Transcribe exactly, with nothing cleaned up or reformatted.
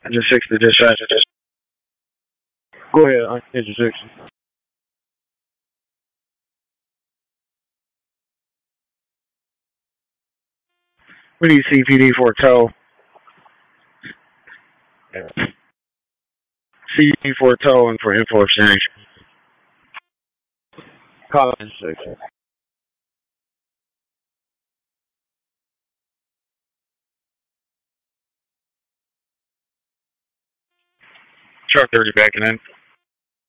Engine six to dispatch. Go ahead, Engine six. We need C P D for a tow. C P D for a tow and for info exchange. Call Engine six. Truck thirty backing in.